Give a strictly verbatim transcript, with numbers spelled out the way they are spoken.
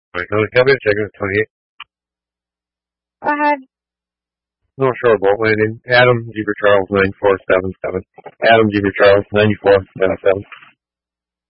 Right, now the cabinet checking is twenty-eight. Go ahead. No shore boat landing. Adam, Jeeper Charles, nine four seven seven. Adam, Jeeper Charles, ninety-four seven seven.